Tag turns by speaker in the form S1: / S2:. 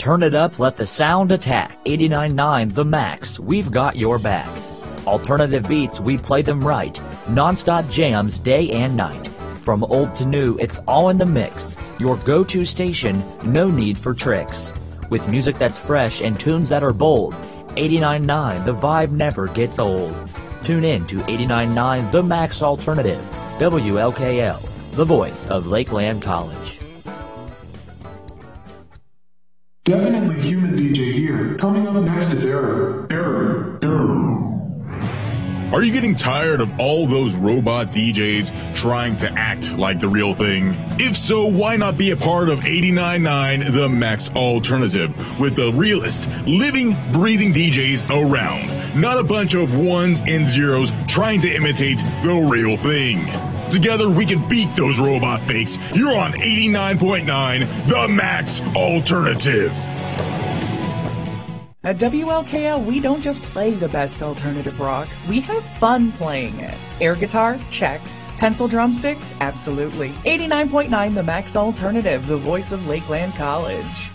S1: Turn it up, let the sound attack. 89.9 The Max, we've got your back. Alternative beats, we play them right. Non-stop jams day and night. From old to new, it's all in the mix. Your go-to station, no need for tricks. With music that's fresh and tunes that are bold, 89.9 The vibe never gets old. Tune in to 89.9 The Max Alternative, WLKL, the voice of Lakeland College.
S2: Definitely human DJ here. Coming up next is Error.
S3: Are you getting tired of all those robot DJs trying to act like the real thing? If so, why not be a part of 89.9 The Max Alternative with the realest, living, breathing DJs around. Not a bunch of ones and zeros trying to imitate the real thing. Together we can beat those robot fakes. You're on 89.9 The Max Alternative.
S4: At WLKL, we don't just play the best alternative rock, we have fun playing it. Air guitar? Check. Pencil drumsticks? Absolutely. 89.9 The Max Alternative, the voice of Lakeland College.